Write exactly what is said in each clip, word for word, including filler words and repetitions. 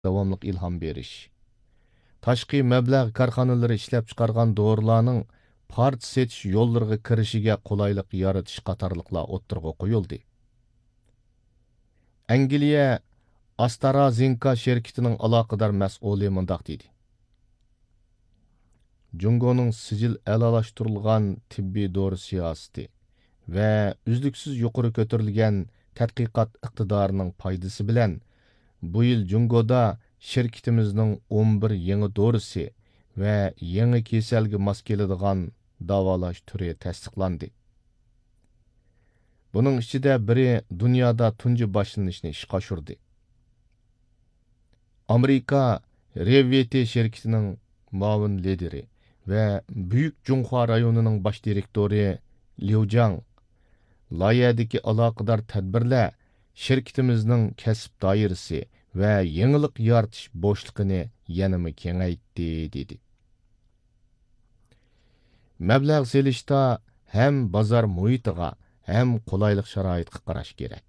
davomli ilhom berish, tashqi mablag' korxonalari ishlab chiqargan dorilarning part setish yo'llariga kirishiga qulaylik yaratish qatorliqlar o'ttirg'a qo'yildi. Angliya AstraZeneca şirketining aloqador mas'uli mundaq dedi. Jungoning sijil alalashtirilgan tibbiy dori siyosati va uzluksiz yuqori ko'tarilgan tadqiqot iqtidorining foydasi bilan bu yil Jungoda şirketimizning o'n bir yangi dorisi va yangi kasalga mos keladigan davolash turi tasdiqlandi. Buning ichida biri dunyoda tunji boshlanishni ishga oshirdi. Amerika Revvity şirketining muavin lideri ve Büyük Junxo rayonining bosh direktori Liu Jiang loyihadagi aloqador tadbirlar şirketimizning kasb doirasi va yangilik yaratish bo'shligini yanama kengaytdi dedi. Mablag' selishda ham bozor muhitiga ham qulaylik sharoitga qarash kerak.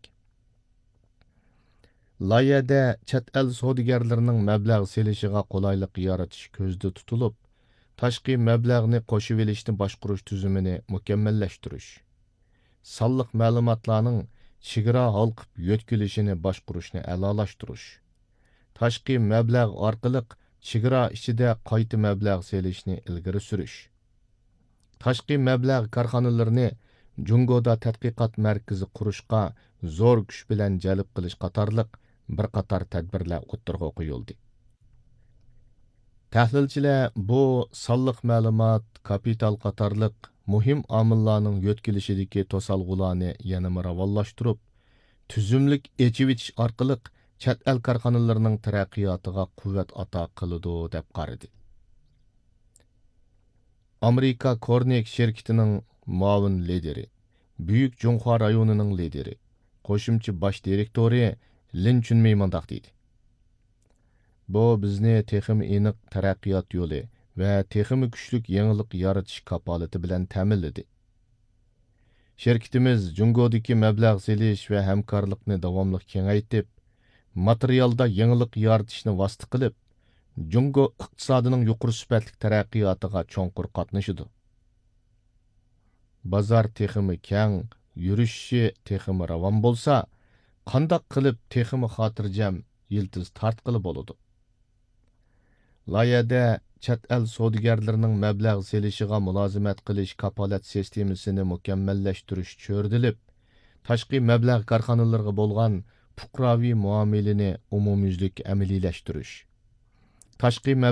Loyihada chet el savdogarlarining mablag' selishiga qulaylik yaratish ko'zda tutilib, tashqi mablag'ni qo'shib olishni boshqarish tuzumini mukammallashtirish, sonliq ma'lumotlarning chegara halqib yo'tkilishini boshqarishni a'lolashtirish, tashqi mablag' orqali chegara ichida qayta mablag' selishni ilgari surish, tashqi mablag' korxonalarini Jungoda tadqiqot markazi qurishga zo'r kuch bilan jalb qilish qatorliq bir qator tadbirlar o'ttirg'a qo'yildi. Tahlilchilar bu sonliq ma'lumot, kapital qatorliq muhim omillarning yo'tkilishidagi to'salg'ularni yanama ravonlashtirib, tuzumlik echivitish orqali chet el korxonalarining taraqqiyotiga quvvat ato qiladi deb qaradi. Amerika Kornik şirketining muavin lideri, Büyük Junxo rayonining lideri, qo'shimcha bosh direktori Lin Chunmei mundaq deydi. Bu bizni texmi aniq taraqqiyot yo'li va texmi kuchlik yangilik yaratish kapolati bilan ta'minladi. Şirketimiz Jungodagi mablag' selish va hamkorlikni davomli kengaytib, materialda yangilik yaratishni vosita qilib, Jungo iqtisodining yuqori sifatli taraqqiyotiga cho'nqur qatnashidi. Bozor texmi keng, yurishi texmi ravon bo'lsa, qandoq qilib texmi xotirjam yiltiz tortqili bo'ladi. Loyihada chet el savdogarlarining mablag' selishiga mulozimat qilish kapolat sistemasini mukammallashtirish cho'rdilib, tashqi mablag' korxonalariga bo'lgan fuqaroviy muomalani umumyuzlik amaliylashtirish, tashqi